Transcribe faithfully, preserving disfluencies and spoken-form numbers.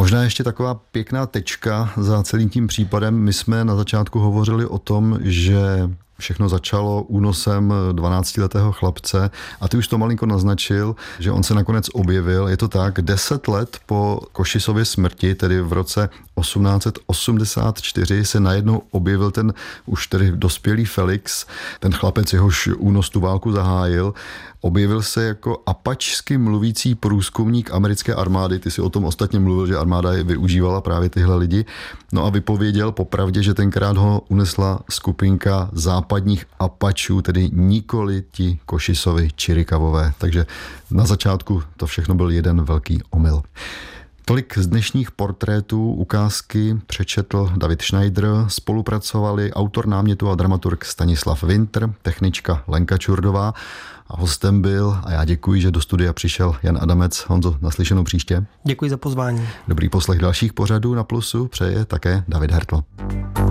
Možná ještě taková pěkná tečka za celým tím případem. My jsme na začátku hovořili o tom, že všechno začalo únosem dvanáctiletého chlapce a ty už to malinko naznačil, že on se nakonec objevil. Je to tak, deset let po Košisově smrti, tedy v roce osmnáct set osmdesát čtyři, se najednou objevil ten už tedy dospělý Felix, ten chlapec, jehož únos tu válku zahájil. Objevil se jako apačsky mluvící průzkumník americké armády. Ty si o tom ostatně mluvil, že armáda využívala právě tyhle lidi. No a vypověděl popravdě, že tenkrát ho unesla skupinka západních apačů, tedy nikoli ti Košisovi Čirikavové. Takže na začátku to všechno byl jeden velký omyl. Tolik z dnešních portrétů, ukázky přečetl David Schneider, spolupracovali autor námětu a dramaturg Stanislav Winter, technička Lenka Čurdová a hostem byl, a já děkuji, že do studia přišel, Jan Adamec. Honzo, naslyšenou příště. Děkuji za pozvání. Dobrý poslech dalších pořadů na Plusu přeje také David Hertl.